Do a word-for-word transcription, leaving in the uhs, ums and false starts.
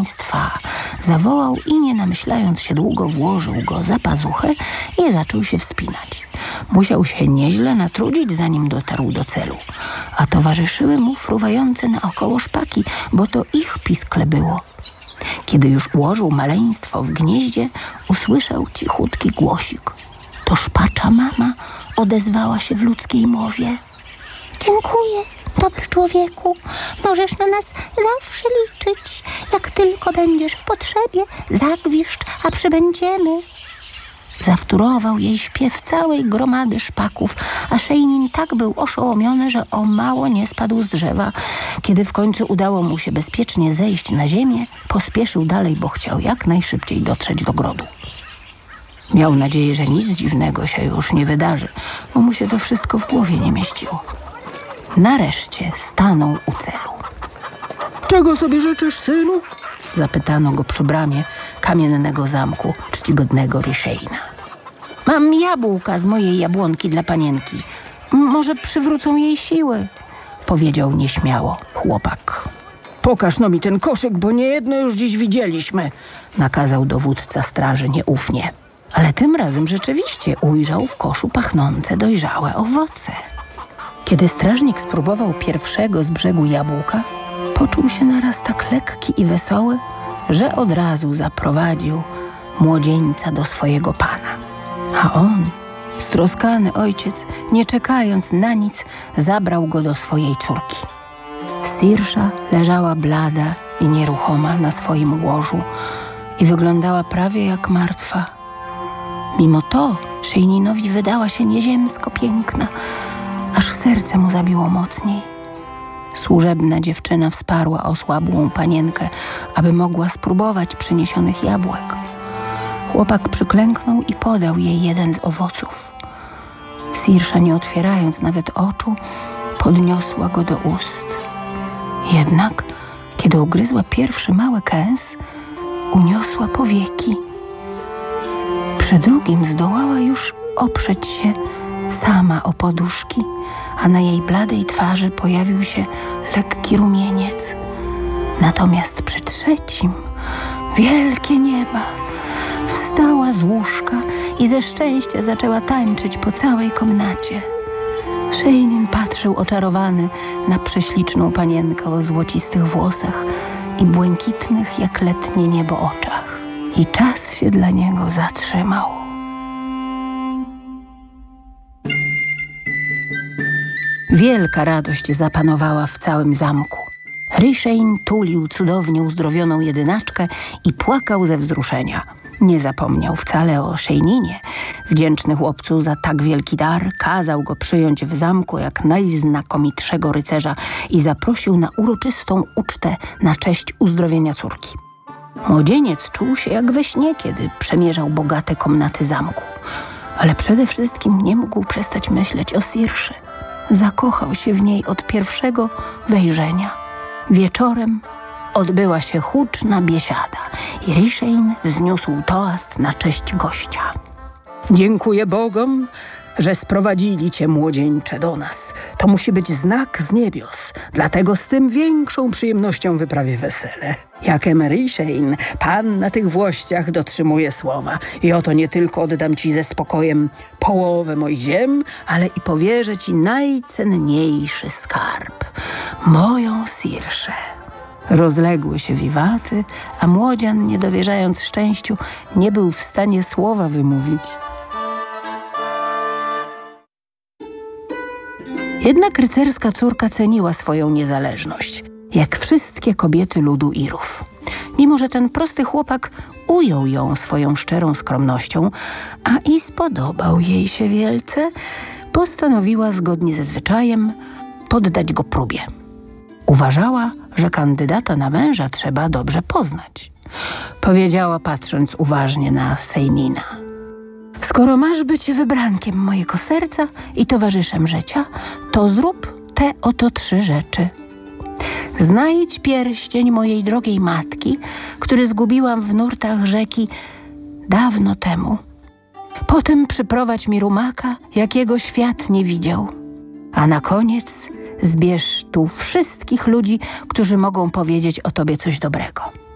maleństwa, zawołał i nie namyślając się długo włożył go za pazuchę i zaczął się wspinać. Musiał się nieźle natrudzić, zanim dotarł do celu, a towarzyszyły mu fruwające naokoło szpaki, bo to ich piskle było. Kiedy już ułożył maleństwo w gnieździe, usłyszał cichutki głosik. To szpacza mama odezwała się w ludzkiej mowie. Dziękuję, dobry człowieku. Możesz na nas zawsze liczyć. Jak tylko będziesz w potrzebie, zagwiszcz, a przybędziemy. Zawtórował jej śpiew całej gromady szpaków, a Szejnin tak był oszołomiony, że o mało nie spadł z drzewa. Kiedy w końcu udało mu się bezpiecznie zejść na ziemię, pospieszył dalej, bo chciał jak najszybciej dotrzeć do grodu. Miał nadzieję, że nic dziwnego się już nie wydarzy, bo mu się to wszystko w głowie nie mieściło. Nareszcie stanął u celu. Czego sobie życzysz, synu? Zapytano go przy bramie kamiennego zamku czcigodnego Risheina. Mam jabłka z mojej jabłonki dla panienki. Może przywrócą jej siły, powiedział nieśmiało chłopak. Pokaż no mi ten koszyk, bo niejedno już dziś widzieliśmy, nakazał dowódca straży nieufnie. Ale tym razem rzeczywiście ujrzał w koszu pachnące dojrzałe owoce. Kiedy strażnik spróbował pierwszego z brzegu jabłka, poczuł się naraz tak lekki i wesoły, że od razu zaprowadził młodzieńca do swojego pana. A on, stroskany ojciec, nie czekając na nic, zabrał go do swojej córki. Sirsza leżała blada i nieruchoma na swoim łożu i wyglądała prawie jak martwa. Mimo to Szejninowi wydała się nieziemsko piękna, aż serce mu zabiło mocniej. Służebna dziewczyna wsparła osłabłą panienkę, aby mogła spróbować przyniesionych jabłek. Chłopak przyklęknął i podał jej jeden z owoców. Sirsza, nie otwierając nawet oczu, podniosła go do ust. Jednak, kiedy ugryzła pierwszy mały kęs, uniosła powieki. Przy drugim zdołała już oprzeć się sama o poduszki, a na jej bladej twarzy pojawił się lekki rumieniec. Natomiast przy trzecim, wielkie nieba, wstała z łóżka i ze szczęścia zaczęła tańczyć po całej komnacie. Szejnin patrzył oczarowany na prześliczną panienkę o złocistych włosach i błękitnych jak letnie niebo oczach. I czas się dla niego zatrzymał. Wielka radość zapanowała w całym zamku. Rishein tulił cudownie uzdrowioną jedynaczkę i płakał ze wzruszenia. Nie zapomniał wcale o Szejninie. Wdzięczny chłopcu za tak wielki dar kazał go przyjąć w zamku jak najznakomitszego rycerza i zaprosił na uroczystą ucztę na cześć uzdrowienia córki. Młodzieniec czuł się jak we śnie, kiedy przemierzał bogate komnaty zamku. Ale przede wszystkim nie mógł przestać myśleć o Sirszy. Zakochał się w niej od pierwszego wejrzenia. Wieczorem odbyła się huczna biesiada i Rishein wzniósł toast na cześć gościa. Dziękuję Bogom, że sprowadzili cię, młodzieńcze, do nas. To musi być znak z niebios, dlatego z tym większą przyjemnością wyprawię wesele. Jakem Rishein, pan na tych włościach dotrzymuje słowa. I oto nie tylko oddam ci ze spokojem połowę moich ziem, ale i powierzę ci najcenniejszy skarb, moją Sirszę. Rozległy się wiwaty, a młodzian, nie dowierzając szczęściu, nie był w stanie słowa wymówić. Jednak rycerska córka ceniła swoją niezależność, jak wszystkie kobiety ludu Irów. Mimo że ten prosty chłopak ujął ją swoją szczerą skromnością, a i spodobał jej się wielce, postanowiła zgodnie ze zwyczajem poddać go próbie. Uważała, że kandydata na męża trzeba dobrze poznać. Powiedziała, patrząc uważnie na Szejnina. Skoro masz być wybrankiem mojego serca i towarzyszem życia, to zrób te oto trzy rzeczy. Znajdź pierścień mojej drogiej matki, który zgubiłam w nurtach rzeki dawno temu. Potem przyprowadź mi rumaka, jakiego świat nie widział. A na koniec zbierz tu wszystkich ludzi, którzy mogą powiedzieć o tobie coś dobrego.